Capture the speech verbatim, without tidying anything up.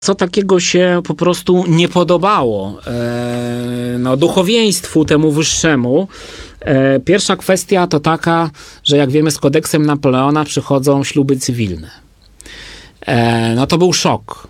Co takiego się po prostu nie podobało e, no, duchowieństwu temu wyższemu. E, pierwsza kwestia to taka, że jak wiemy z kodeksem Napoleona przychodzą śluby cywilne. E, no to był szok.